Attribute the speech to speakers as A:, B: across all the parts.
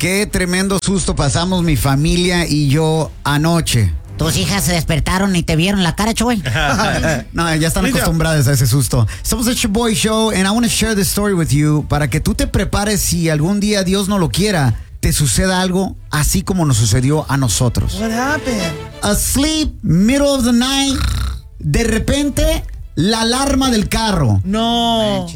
A: Qué tremendo susto pasamos mi familia y yo anoche.
B: Tus hijas se despertaron y te vieron la cara, Choy.
A: No, ya están acostumbradas a ese susto. Estamos en Your Boy Show and I want to share this story with you para que tú te prepares si algún día Dios no lo quiera, te suceda algo así como nos sucedió a nosotros.
C: What happened?
A: Asleep, middle of the night, de repente, la alarma del carro.
C: No.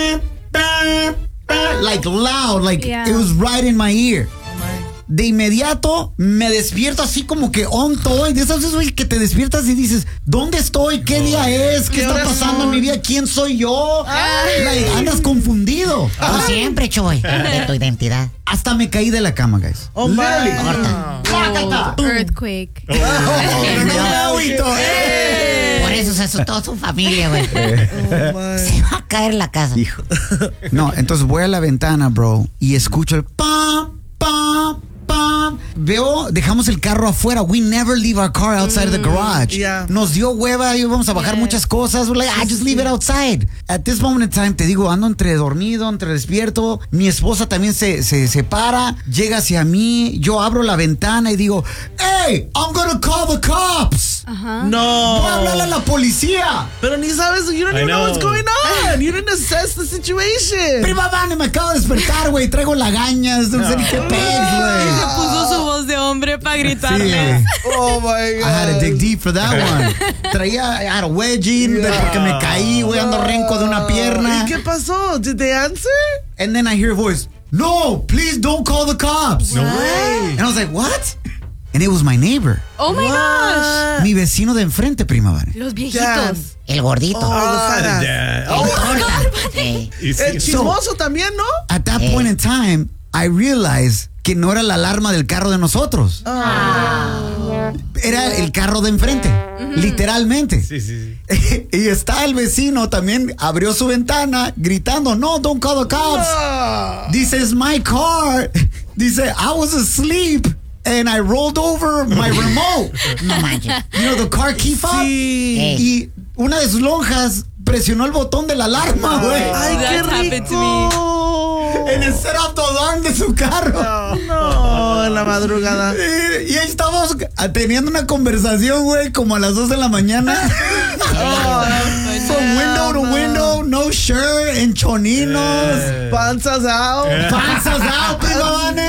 A: Like loud, like
D: Yeah.
A: it was right in my ear. De inmediato me despierto así como que on toy. De esas veces, güey, que te despiertas y dices, ¿dónde estoy? ¿Qué día es? ¿Qué está pasando en mi vida? ¿Quién soy yo? Like, andas confundido.
B: Tú siempre, Choy, de tu identidad.
A: Hasta me caí de la cama, guys.
C: Oh, my.
B: Corta.
D: Earthquake.
A: No me agüito.
B: Por eso se asustó su familia, güey. Se va a caer la casa.
A: Hijo. No, entonces voy a la ventana, bro, y escucho el pam, pam, pam. Dejamos el carro afuera. We never leave our car outside the garage.
C: Yeah.
A: Nos dio hueva, íbamos a bajar muchas cosas. We're like, just leave it outside. At this moment in time, te digo, ando entre dormido, entre despierto. Mi esposa también se para, llega hacia mí. Yo abro la ventana y digo, hey, I'm gonna call the cops. Voy a
C: No.
A: hablarle a la policía.
C: Pero ni sabes, you don't even know what's going on. You didn't assess the situation.
A: Prima Vane, me acabo de despertar, güey. Traigo lagañas, no sé ni qué pez, güey.
D: Se puso su voz de hombre para gritarles.
C: Oh my
A: I had to
C: God.
A: dig deep for that one. I had a wedging porque me caí, güey, ando renco de una pierna.
C: ¿Y qué pasó? Did they answer?
A: And then I hear a voice, no, please don't call the cops.
C: No way.
A: And I was like, what? And it was my neighbor.
D: Oh my gosh.
A: Mi vecino de enfrente, prima Vane.
D: Los
C: Dad.
D: viejitos.
B: El gordito.
C: Oh, the fat ass.
B: Eh,
C: El chismoso también, ¿no?
A: At that point in time, I realized que no era la alarma del carro de nosotros. Era el carro de enfrente, literalmente.
E: Sí.
A: Y está el vecino también, abrió su ventana gritando, no, don't call the cops. Dice, it's my car. Dice, I was asleep and I rolled over my remote.
B: no manches.
A: You know, the car key fob.
C: Sí.
A: Y una de sus lonjas presionó el botón de la alarma, güey.
C: Ay, qué
D: That happened to
C: rico.
A: En el set off the alarm de su carro.
C: No, en la madrugada.
A: Y ahí estamos teniendo una conversación, güey, como a las 2 de la mañana. From window to window, no shirt, en choninos,
C: Panzas out.
A: panzas out, prima Vane.